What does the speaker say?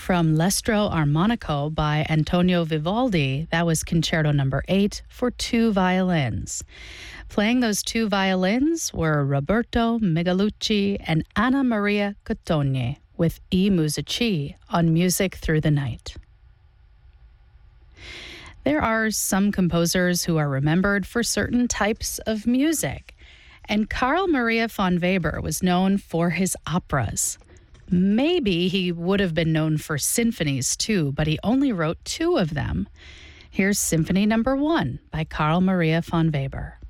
from L'Estro Armonico by Antonio Vivaldi. That was Concerto number 8 for 2 violins. Playing those 2 violins were Roberto Migalucci and Anna Maria Cottoni with I Musici on Music Through the Night. There are some composers who are remembered for certain types of music, and Carl Maria von Weber was known for his operas. Maybe he would have been known for symphonies too, but he only wrote 2 of them. Here's Symphony Number 1 by Carl Maria von Weber.